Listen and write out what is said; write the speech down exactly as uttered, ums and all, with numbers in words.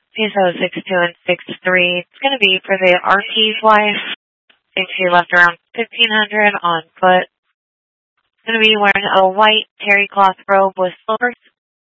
P S O six two and six three. It's going to be for the R P's wife. I think she left around fifteen hundred on foot. Going to be wearing a white terry cloth robe with silver